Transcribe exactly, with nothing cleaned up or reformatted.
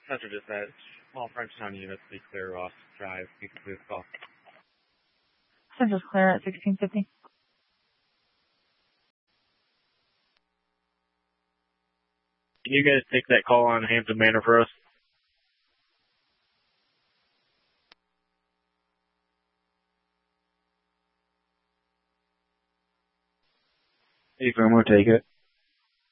Central Dispatch, all Frenchtown units, be clear off drive. You can please call. Central's clear at sixteen fifty. Can you guys take that call on Hampton Manor for us? Hey, firm, we'll take it.